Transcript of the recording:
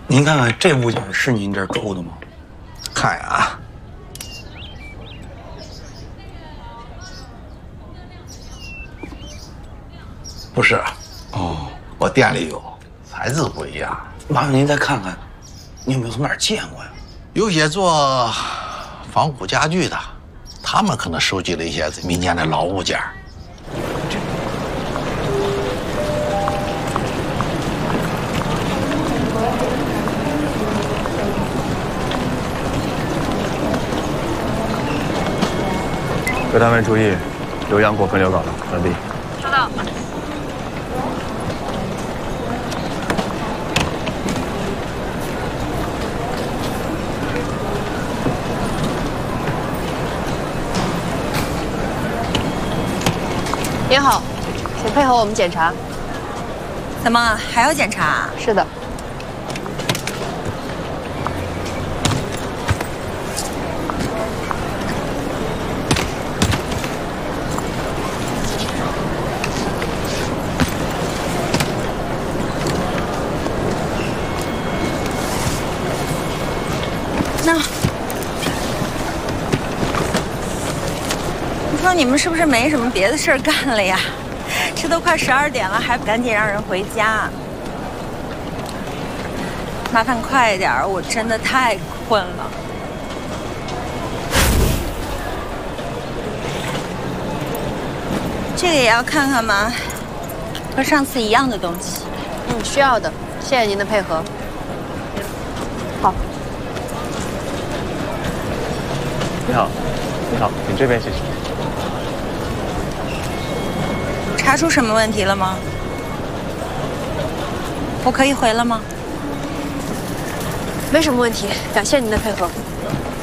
您看看这物件是您这儿勾的吗？ 看啊，不是。 哦， 我店里有，材质不一样。 麻烦您再看看，你有没有从哪儿见过呀？ 有些做仿古家具的，他们可能收集了一些民间的老物件。 各单位注意，刘洋过分留稿了，完毕。 收到。 您好，请配合我们检查。 怎么还要检查？ 是的。 那你说你们是不是没什么别的事儿干了呀？这都快12点了，还不赶紧让人回家？麻烦快一点，我真的太困了。这个也要看看吗？和上次一样的东西。 需要的，谢谢您的配合。好。 你好，你好，请这边谢谢。 查出什么问题了吗？我可以回了吗？ 没什么问题，感谢您的配合。